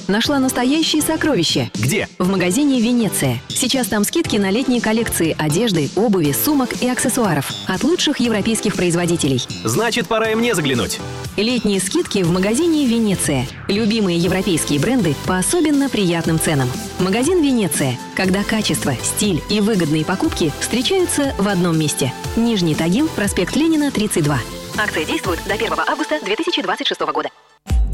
Нашла настоящие сокровища. Где? В магазине «Венеция». Сейчас там скидки на летние коллекции одежды, обуви, сумок и аксессуаров от лучших европейских производителей. Значит, пора и мне заглянуть. Летние скидки в магазине «Венеция». Любимые европейские бренды по особенно приятным ценам. Магазин «Венеция». Когда качество, стиль и выгодные покупки встречаются в одном месте. Нижний Тагил, проспект Ленина, 32. Акция действует до 1 августа 2026 года.